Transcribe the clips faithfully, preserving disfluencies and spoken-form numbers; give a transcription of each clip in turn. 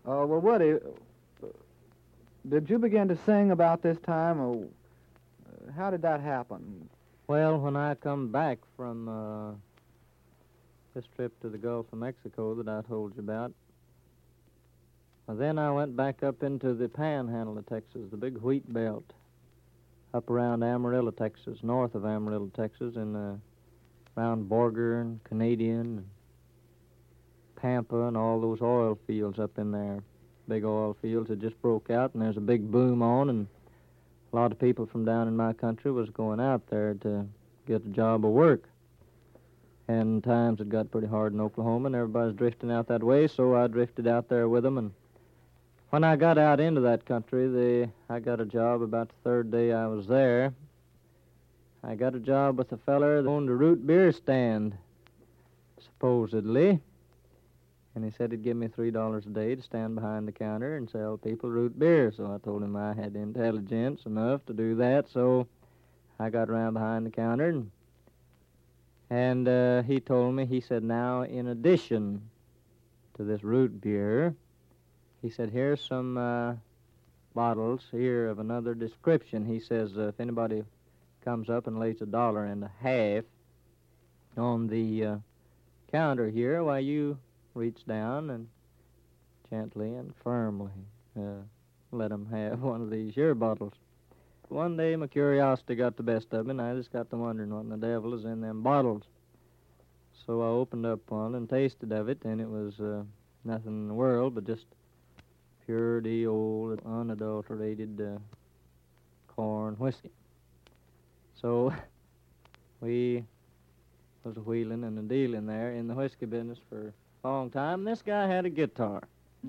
Uh, well, Woody, uh, did you begin to sing about this time, or uh, how did that happen? Well, when I come back from uh, this trip to the Gulf of Mexico that I told you about, well, then I went back up into the panhandle of Texas, the big wheat belt, up around Amarillo, Texas, north of Amarillo, Texas, and uh, around Borger and Canadian and Pampa and all those oil fields up in there. Big oil fields that just broke out, and there's a big boom on, and a lot of people from down in my country was going out there to get a job of work. And times it got pretty hard in Oklahoma, and everybody's drifting out that way, so I drifted out there with them. And when I got out into that country, they, I got a job about the third day I was there. I got a job with a feller that owned a root beer stand, supposedly. And he said he'd give me three dollars a day to stand behind the counter and sell people root beer. So I told him I had intelligence enough to do that. So I got around behind the counter, and, and uh, he told me, he said, now, in addition to this root beer, he said, here's some uh, bottles here of another description. He says, uh, if anybody comes up and lays a dollar and a half on the uh, counter here, why, you reach down and gently and firmly uh, let them have one of these here bottles. One day my curiosity got the best of me, and I just got to wondering what in the devil is in them bottles. So I opened up one and tasted of it, and it was uh, nothing in the world but just purity, old, unadulterated uh, corn whiskey. So we was a wheeling and a dealing there in the whiskey business for a long time. This guy had a guitar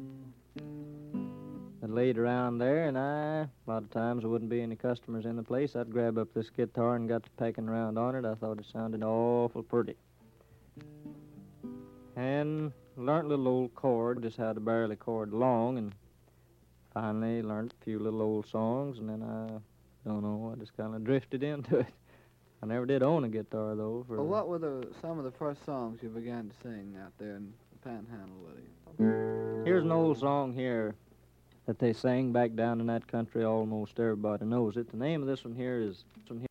that laid around there, and I, a lot of times there wouldn't be any customers in the place. I'd grab up this guitar and got to pecking around on it. I thought it sounded awful pretty. And learned a little old chord, just how to barely chord along, and finally learned a few little old songs, and then I don't know, I just kind of drifted into it. I never did own a guitar, though. For Well, what were the some of the first songs you began to sing out there in the Panhandle, Woody? Here's an old song here that they sang back down in that country. Almost everybody knows it. The name of this one here is...